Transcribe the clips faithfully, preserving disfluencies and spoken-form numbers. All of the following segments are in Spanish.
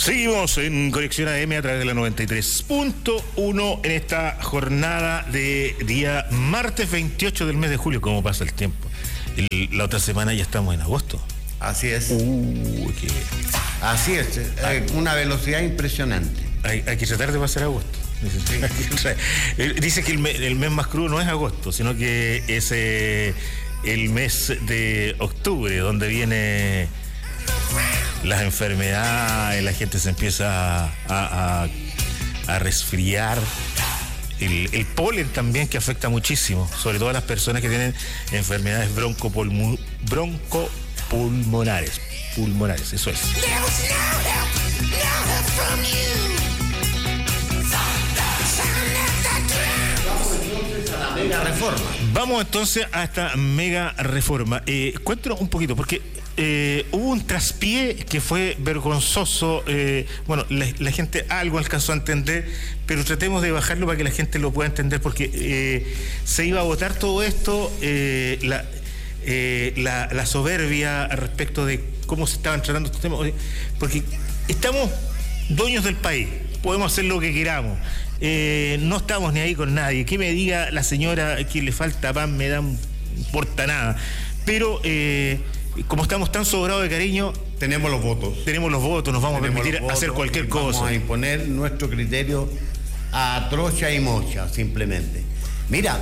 Seguimos en Conexión A M a través de la noventa y tres punto uno en esta jornada de día martes veintiocho del mes de julio. ¿Cómo pasa el tiempo? El, la otra semana ya estamos en agosto. Así es. Uh, qué... Así es, ah. Una velocidad impresionante. Hay, hay que tratar de pasar agosto. Sí. Dice que el mes, el mes más crudo no es agosto, sino que es eh, el mes de octubre, donde viene las enfermedades, la gente se empieza a, a, a resfriar. El, el polen también, que afecta muchísimo, sobre todo a las personas que tienen enfermedades broncopulmo, broncopulmonares. Pulmonares, eso es. Mega reforma. Vamos entonces a esta mega reforma. Eh, cuéntanos un poquito, porque eh, hubo un traspié que fue vergonzoso. Eh, bueno, la, la gente algo alcanzó a entender, pero tratemos de bajarlo para que la gente lo pueda entender, porque eh, se iba a votar todo esto, eh, la, eh, la, la soberbia respecto de cómo se estaban tratando estos temas, porque estamos dueños del país, podemos hacer lo que queramos. Eh, no estamos ni ahí con nadie. Que me diga la señora que le falta pan, me da, no importa nada. Pero eh, como estamos tan sobrados de cariño, tenemos los votos. Tenemos los votos, nos vamos tenemos a permitir votos, hacer cualquier vamos cosa. Vamos a imponer nuestro criterio a trocha y mocha, simplemente. Mira,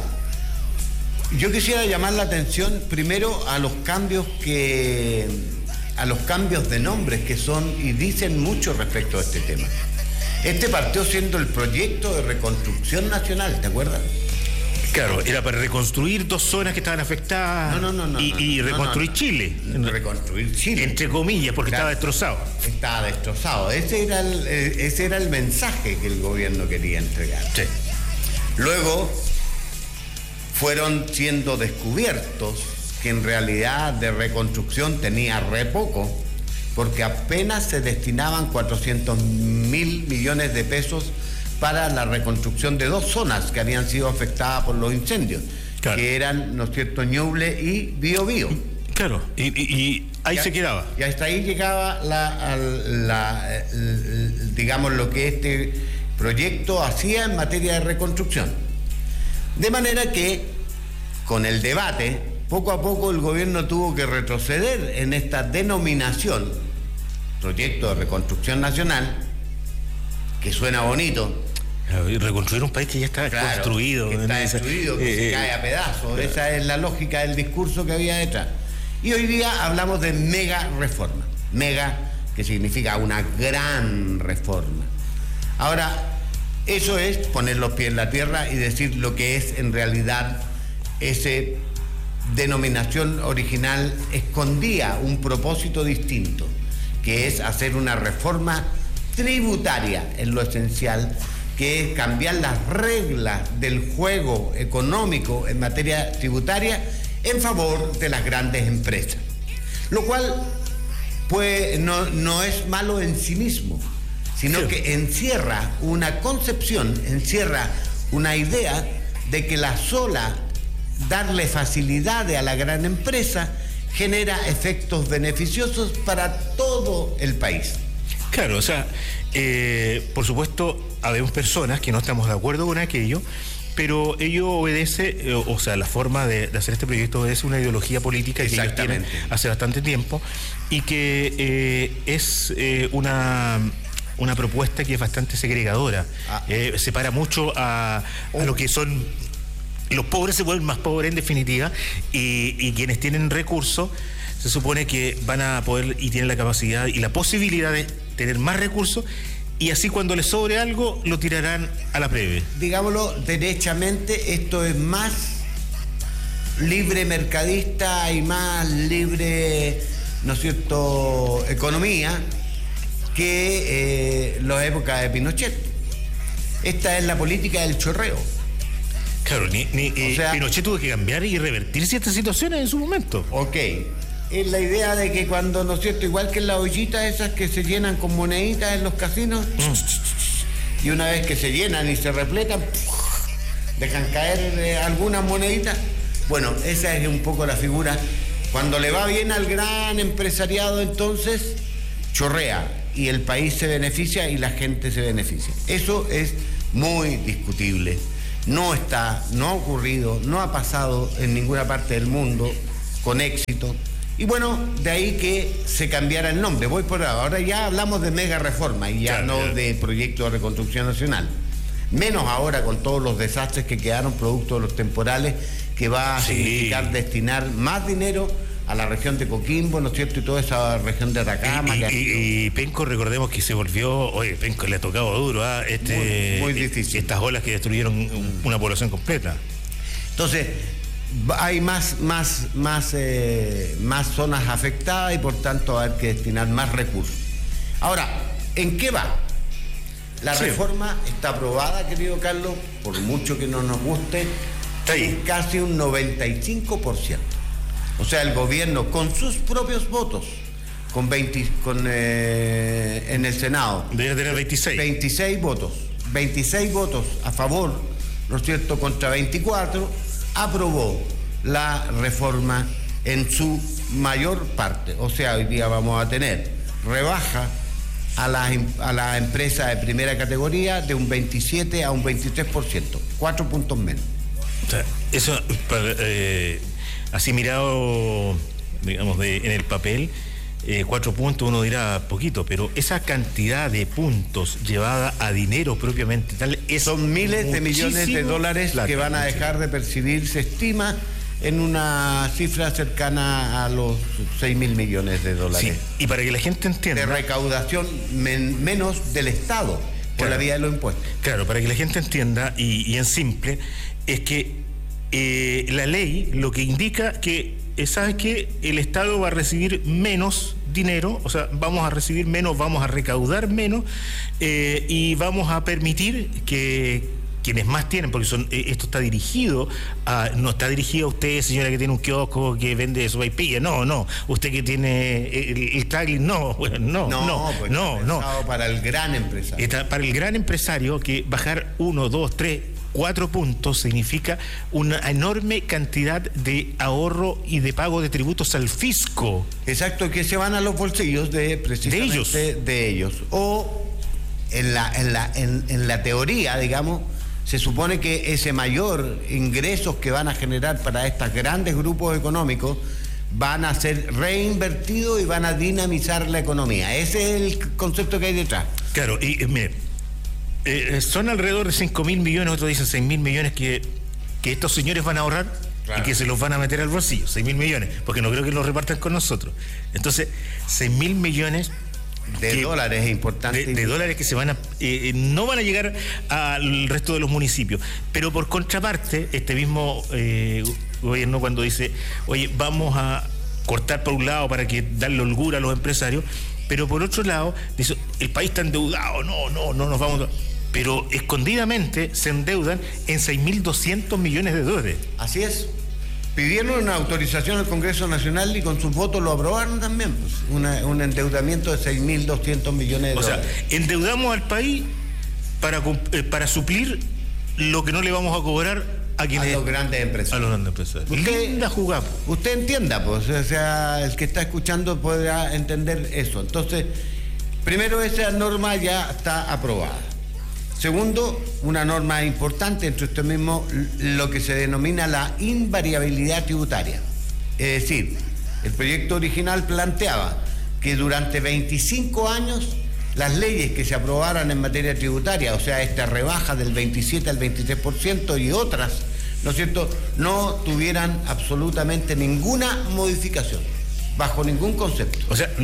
yo quisiera llamar la atención primero a los cambios que, a los cambios de nombres que son y dicen mucho respecto a este tema. Este partió siendo el proyecto de reconstrucción nacional, ¿te acuerdas? Claro, era para reconstruir dos zonas que estaban afectadas. No, no, no, no, y, no, y no, reconstruir no, no. Chile. Reconstruir Chile. Entre comillas, porque claro, estaba destrozado. Estaba destrozado. Ese era, el, ese era el mensaje que el gobierno quería entregar. Sí. Luego fueron siendo descubiertos que en realidad de reconstrucción tenía re poco, porque apenas se destinaban cuatrocientos mil millones de pesos para la reconstrucción de dos zonas que habían sido afectadas por los incendios, claro, que eran, ¿no es cierto?, Ñuble y Biobío. Claro, y, y, y ahí y se quedaba. Y hasta ahí llegaba, la, la, la, digamos, lo que este proyecto hacía en materia de reconstrucción. De manera que, con el debate, poco a poco el gobierno tuvo que retroceder en esta denominación, proyecto de reconstrucción nacional, que suena bonito. Claro, y reconstruir un país que ya está claro, construido. Que está destruido, que eh, se cae a pedazos. Eh, Esa es la lógica del discurso que había detrás. Y hoy día hablamos de mega reforma. Mega, que significa una gran reforma. Ahora, eso es poner los pies en la tierra y decir lo que es en realidad ese denominación original escondía un propósito distinto, que es hacer una reforma tributaria en lo esencial, que es cambiar las reglas del juego económico en materia tributaria en favor de las grandes empresas, lo cual pues no, no es malo en sí mismo, sino sí, que encierra una concepción, encierra una idea de que la sola darle facilidades a la gran empresa genera efectos beneficiosos para todo el país. Claro, o sea, eh, por supuesto, habemos personas que no estamos de acuerdo con aquello, pero ello obedece, eh, o sea, la forma de, de hacer este proyecto obedece una ideología política que ellos tienen hace bastante tiempo y que eh, es eh, una... una propuesta que es bastante segregadora. Ah. Eh, separa mucho a, a lo que son... Los pobres se vuelven más pobres en definitiva y, y quienes tienen recursos se supone que van a poder y tienen la capacidad y la posibilidad de tener más recursos y así cuando les sobre algo lo tirarán a la plebe. Digámoslo derechamente, esto es más libre mercadista y más libre, ¿no es cierto?, economía que eh, la época de Pinochet. Esta es la política del chorreo. Claro, ni, ni, o sea, eh, Pinochet tuvo que cambiar y revertir ciertas situaciones en su momento. Ok, es la idea de que cuando, ¿no es cierto?, igual que en las ollitas esas que se llenan con moneditas en los casinos, mm. y una vez que se llenan y se repletan, dejan caer eh, algunas moneditas. Bueno, esa es un poco la figura. Cuando le va bien al gran empresariado, entonces chorrea. y el país se beneficia y la gente se beneficia. Eso es muy discutible. No está, no ha ocurrido, no ha pasado en ninguna parte del mundo con éxito. Y bueno, de ahí que se cambiara el nombre. Voy por ahora. Ahora ya hablamos de mega reforma y ya claro, no ya. de proyecto de reconstrucción nacional. Menos ahora con todos los desastres que quedaron producto de los temporales, que va a sí. significar destinar más dinero a la región de Coquimbo, ¿no es cierto? Y toda esa región de Atacama. Y, y, y, y Penco, recordemos que se volvió, oye, Penco le ha tocado duro, ¿eh? este, muy, muy difícil. Estas olas que destruyeron una población completa. Entonces, hay más, más, más, eh, más zonas afectadas y por tanto va a haber que destinar más recursos. Ahora, ¿en qué va? La sí. reforma está aprobada, querido Carlos, por mucho que no nos guste, sí. casi un noventa y cinco por ciento. O sea, el gobierno con sus propios votos, con veinte, con, eh, en el Senado. Debe tener veintiséis. veintiséis votos. veintiséis votos a favor, ¿no es cierto?, contra veinticuatro, aprobó la reforma en su mayor parte. O sea, hoy día vamos a tener rebaja a las a la empresas de primera categoría de un veintisiete a un veintitrés por ciento, cuatro puntos menos. O sea, eso, eh, así mirado, digamos, de, en el papel, eh, cuatro puntos uno dirá poquito, pero esa cantidad de puntos llevada a dinero propiamente tal, es son miles de millones de dólares que van a dejar de percibir, se estima en una cifra cercana a los seis mil millones de dólares. Sí, y para que la gente entienda... De recaudación men, menos del Estado, por claro, la vía de los impuestos. Claro, para que la gente entienda, y, y en simple, es que eh, la ley lo que indica que, ¿sabes qué? El Estado va a recibir menos dinero, o sea, vamos a recibir menos, vamos a recaudar menos, eh, y vamos a permitir que... quienes más tienen, porque son, esto está dirigido a, no está dirigido a usted, señora, que tiene un kiosco que vende sopaipilla, no, no, usted que tiene el, el trailing, no, bueno, no, no, no, pues no, no. Para el gran empresario. Está para el gran empresario que bajar uno, dos, tres, cuatro puntos significa una enorme cantidad de ahorro y de pago de tributos al fisco. Exacto, que se van a los bolsillos de precisamente de ellos. De, de ellos. O en la, en la, en, en la teoría, digamos, se supone que ese mayor ingresos que van a generar para estos grandes grupos económicos van a ser reinvertidos y van a dinamizar la economía. Ese es el concepto que hay detrás. Claro, y, y mire, eh, son alrededor de cinco mil millones, otros dicen seis mil millones que, que estos señores van a ahorrar, claro, y que se los van a meter al bolsillo, seis mil millones, porque no creo que los repartan con nosotros. Entonces, seis mil millones... De que, dólares, es importante. De, de dólares que se van a, eh, no van a llegar al resto de los municipios. Pero por contraparte, este mismo eh, gobierno cuando dice, oye, vamos a cortar por un lado para que darle holgura a los empresarios, pero por otro lado, dice, el país está endeudado, no, no, no nos vamos a... Pero escondidamente se endeudan en seis mil doscientos millones de dólares. Así es. Pidieron una autorización al Congreso Nacional y con sus votos lo aprobaron también. Pues, una, un endeudamiento de seis mil doscientos millones de dólares. O sea, endeudamos al país para, eh, para suplir lo que no le vamos a cobrar a quienes... A los grandes empresarios. A los grandes empresarios. Usted, Linda jugada. Usted entienda, pues, o sea, el que está escuchando podrá entender eso. Entonces, primero, esa norma ya está aprobada. Segundo, una norma importante entre usted mismo, lo que se denomina la invariabilidad tributaria. Es decir, el proyecto original planteaba que durante veinticinco años las leyes que se aprobaran en materia tributaria, o sea, esta rebaja del veintisiete al veintitrés por ciento y otras, ¿no es cierto?, no tuvieran absolutamente ninguna modificación, bajo ningún concepto. O sea...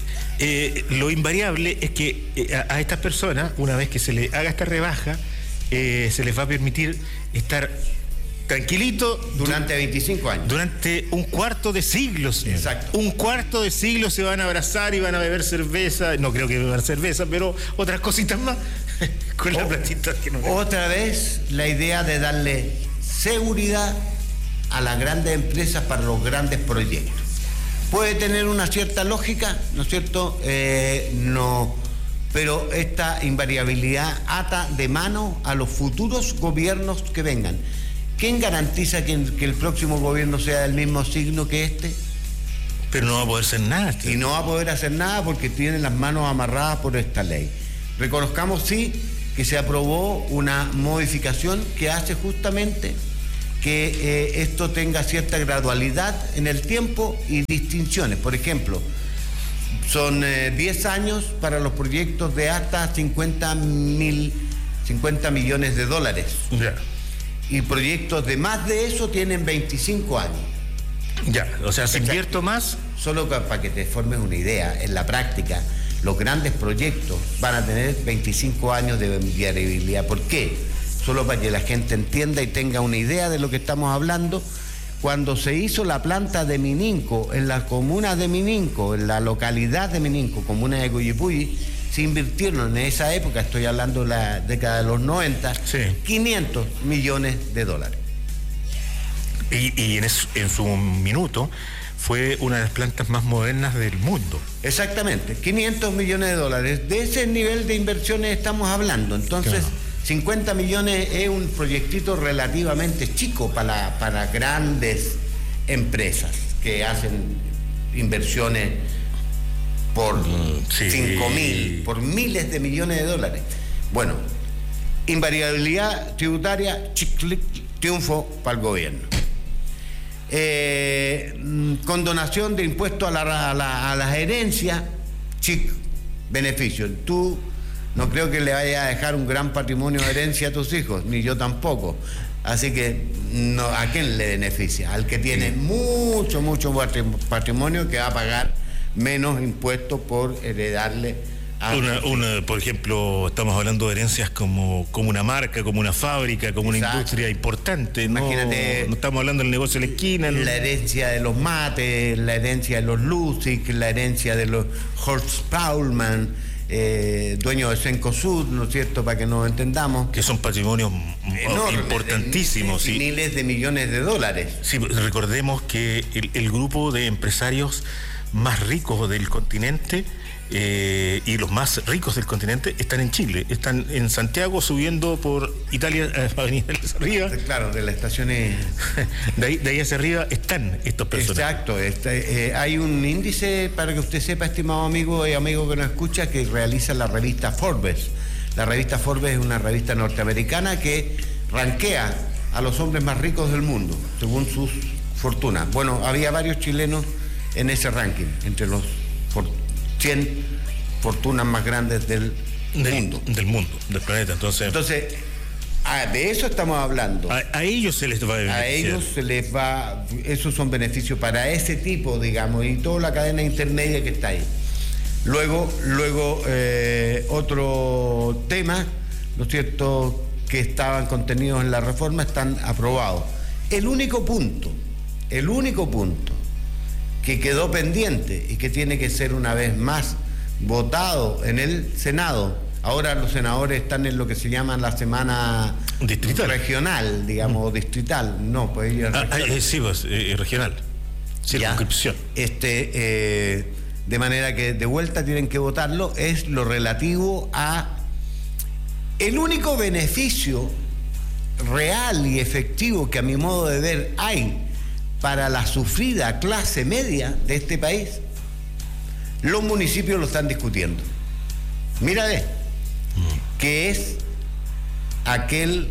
Eh, lo invariable es que eh, a, a estas personas, una vez que se les haga esta rebaja, eh, se les va a permitir estar tranquilito durante veinticinco años. Durante un cuarto de siglo, señor. Exacto. Un cuarto de siglo se van a abrazar y van a beber cerveza, no creo que beber cerveza, pero otras cositas más, con la platita que no. Otra vez, la idea de darle seguridad a las grandes empresas para los grandes proyectos. Puede tener una cierta lógica, ¿no es cierto? Eh, no, pero esta invariabilidad ata de mano a los futuros gobiernos que vengan. ¿Quién garantiza que, que el próximo gobierno sea del mismo signo que este? Pero no va a poder hacer nada. Y no va a poder hacer nada porque tiene las manos amarradas por esta ley. Reconozcamos, sí, que se aprobó una modificación que hace justamente que eh, esto tenga cierta gradualidad en el tiempo y distinciones. Por ejemplo, son eh, diez años para los proyectos de hasta cincuenta mil, cincuenta millones de dólares. Ya. Y proyectos de más de eso tienen veinticinco años. Ya, o sea, si invierto más... Solo para que te formes una idea, en la práctica, los grandes proyectos van a tener veinticinco años de viabilidad. ¿Por qué? Solo para que la gente entienda y tenga una idea de lo que estamos hablando. Cuando se hizo la planta de Mininco, en la comuna de Mininco, en la localidad de Mininco, comuna de Cuyipulli, se invirtieron en esa época, estoy hablando de la década de los noventa, sí, quinientos millones de dólares. Y, y en, es, en su minuto fue una de las plantas más modernas del mundo. Exactamente, quinientos millones de dólares. De ese nivel de inversiones estamos hablando. Entonces, claro, cincuenta millones es un proyectito relativamente chico para, para grandes empresas que hacen inversiones por sí, cinco mil, por miles de millones de dólares. Bueno, invariabilidad tributaria, chic, triunfo para el gobierno. Eh, condonación de impuestos a la, a la, a las herencias, chic, beneficio. Tú no creo que le vayas a dejar un gran patrimonio de herencia a tus hijos, ni yo tampoco. Así que, no, ¿a quién le beneficia? Al que tiene mucho, mucho patrimonio, que va a pagar menos impuestos por heredarle a... Una, una, por ejemplo, estamos hablando de herencias como, como una marca, como una fábrica, como Exacto. una industria importante. Imagínate, no, no estamos hablando del negocio de la esquina. La herencia de los mates, la herencia de los Lusig, la herencia de los Horst Paulmann, eh, dueños de Cencosud, ¿no es cierto?, para que nos entendamos. Que son patrimonios enormes, importantísimos. De, de, de, sí. Miles de millones de dólares. Sí, recordemos que el, el grupo de empresarios más ricos del continente eh, y los más ricos del continente están en Chile, están en Santiago subiendo por Italia, eh, avenida hacia arriba. Claro, de las estaciones... de, ahí, de ahí hacia arriba están estos personajes. Exacto, este, eh, hay un índice, para que usted sepa, estimado amigo y amigo que nos escucha, que realiza la revista Forbes. La revista Forbes es una revista norteamericana que rankea a los hombres más ricos del mundo, según sus fortunas. Bueno, había varios chilenos en ese ranking, entre los cien fortunas más grandes del, del mundo. Del mundo, del planeta. Entonces, Entonces a, de eso estamos hablando. A, a ellos se les va a beneficiar. A ellos se les va, esos son beneficios para ese tipo, digamos, y toda la cadena intermedia que está ahí. Luego, luego eh, otro tema, ¿no es cierto?, que estaban contenidos en la reforma, están aprobados. El único punto, el único punto que quedó pendiente y que tiene que ser una vez más votado en el Senado. Ahora los senadores están en lo que se llama la semana distrital, regional, digamos, mm. distrital. No, pues ellos... Ah, eh, sí, pues, eh, regional. Circunscripción. Este, eh, de manera que de vuelta tienen que votarlo, es lo relativo a el único beneficio real y efectivo que a mi modo de ver hay para la sufrida clase media de este país. Los municipios lo están discutiendo. Mira, ve, mm. que es aquel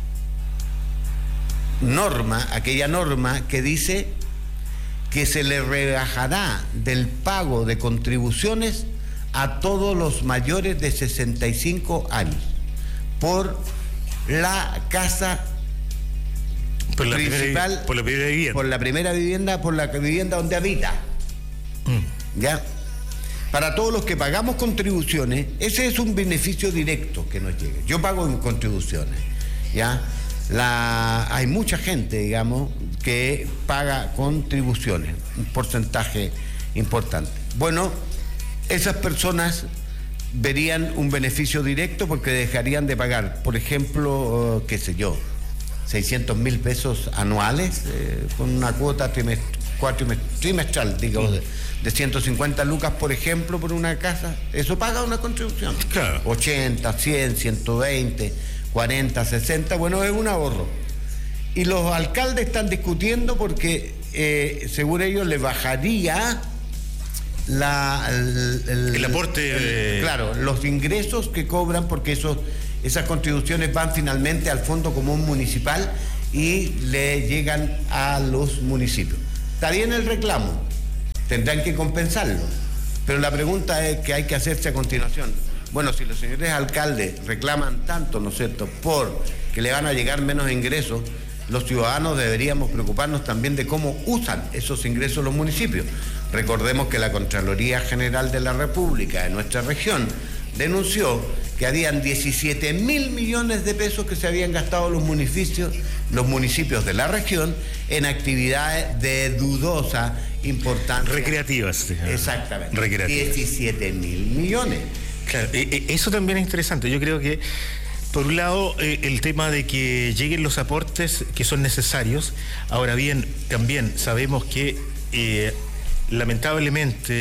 norma, aquella norma que dice que se le rebajará del pago de contribuciones a todos los mayores de sesenta y cinco años por la casa por la principal, primera, por la primera vivienda. Por la primera vivienda, por la vivienda donde habita. Mm. ¿Ya? Para todos los que pagamos contribuciones, ese es un beneficio directo que nos llega. Yo pago en contribuciones, ¿ya? La, hay mucha gente, digamos, que paga contribuciones, un porcentaje importante. Bueno, esas personas verían un beneficio directo porque dejarían de pagar, por ejemplo, uh, qué sé yo, seiscientos mil pesos anuales eh, con una cuota trimestral, trimestral digo, de, de ciento cincuenta lucas, por ejemplo, por una casa. Eso paga una contribución. Claro. ochenta, cien, ciento veinte, cuarenta, sesenta, bueno, es un ahorro. Y los alcaldes están discutiendo porque eh, según ellos, le bajaría la, el, el, el aporte. El, eh... Claro, los ingresos que cobran, porque esos, esas contribuciones van finalmente al Fondo Común Municipal y le llegan a los municipios. Está bien el reclamo, tendrán que compensarlo, pero la pregunta es que hay que hacerse a continuación. Bueno, si los señores alcaldes reclaman tanto, ¿no es cierto?, por que le van a llegar menos ingresos, los ciudadanos deberíamos preocuparnos también de cómo usan esos ingresos los municipios. Recordemos que la Contraloría General de la República de nuestra región denunció que habían diecisiete mil millones de pesos que se habían gastado los municipios, los municipios de la región en actividades de dudosa importancia. Recreativas. Exactamente. Recreativas. diecisiete mil millones. Claro, eso también es interesante. Yo creo que, por un lado, eh, el tema de que lleguen los aportes que son necesarios. Ahora bien, también sabemos que eh, lamentablemente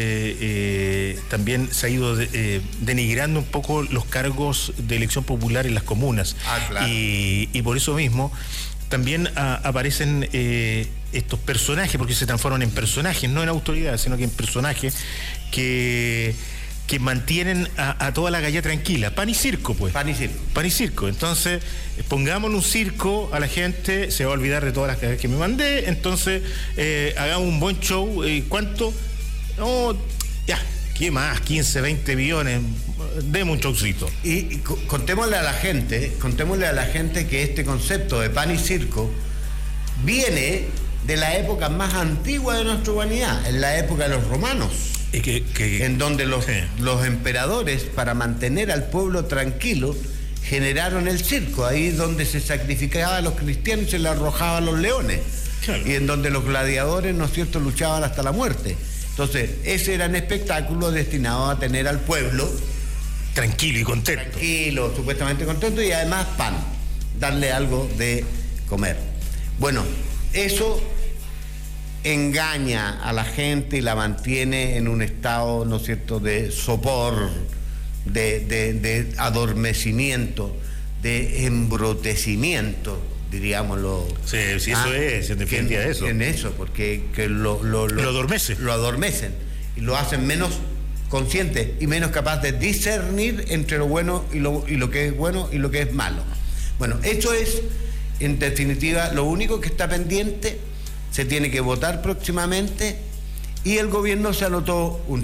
eh, también se ha ido de, eh, denigrando un poco los cargos de elección popular en las comunas. Ah, claro. y, y por eso mismo también a, aparecen eh, estos personajes, porque se transforman en personajes, no en autoridades, sino que en personajes que... que mantienen a, a toda la galla tranquila. Pan y circo, pues. Pan y circo. Pan y circo. Entonces, pongámosle un circo a la gente, se va a olvidar de todas las cagadas que me mandé, entonces, eh, hagamos un buen show. Eh, ¿Cuánto? No, ya, ¿qué más? quince, veinte millones. Demos un showcito. Y, y contémosle a la gente, contémosle a la gente que este concepto de pan y circo viene de la época más antigua de nuestra humanidad, en la época de los romanos. Y que, que, en donde los, sí. los emperadores, para mantener al pueblo tranquilo, generaron el circo, ahí donde se sacrificaba a los cristianos y se le arrojaban los leones, claro. Y en donde los gladiadores, ¿no es cierto?, luchaban hasta la muerte. Entonces, ese era un espectáculo destinado a tener al pueblo tranquilo y contento. Tranquilo, supuestamente contento, y además pan, darle algo de comer. Bueno, eso engaña a la gente y la mantiene en un estado, ¿no es cierto?, de sopor, de, de, de adormecimiento, de embrutecimiento, diríamoslo. Sí, sí, eso ah, es, en definitiva en, eso. En eso, porque que lo, lo, lo, lo adormece. Lo adormecen y lo hacen menos consciente y menos capaz de discernir entre lo bueno y lo, y lo que es bueno y lo que es malo. Bueno, eso es, en definitiva, lo único que está pendiente. Se tiene que votar próximamente y el gobierno se anotó un